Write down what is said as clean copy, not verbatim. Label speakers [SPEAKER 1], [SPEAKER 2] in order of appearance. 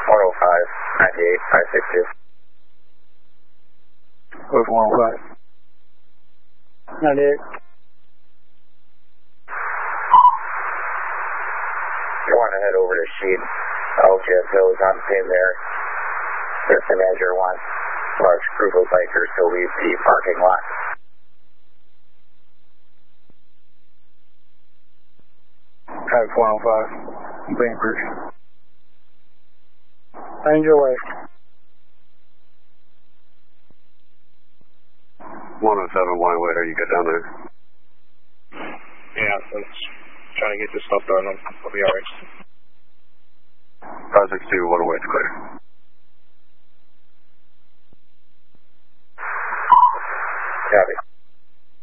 [SPEAKER 1] 105, 98, 562. Over 105. 98.
[SPEAKER 2] You want to head over to Sheet. LGS Hills on pin there. System manager wants large group of bikers to leave the parking lot.
[SPEAKER 1] Type 105. Bainbridge. Find your way.
[SPEAKER 3] 107, why are you good down there?
[SPEAKER 4] Yeah, let's try to get this stuff done. I'll be alright.
[SPEAKER 3] 562, 108's clear.